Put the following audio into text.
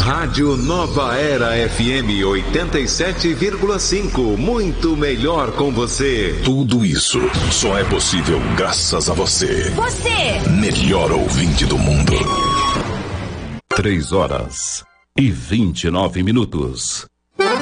Rádio Nova Era FM 87,5. Muito melhor com você. Tudo isso só é possível graças a você. Você! Melhor ouvinte do mundo. 3 horas e 29 minutos.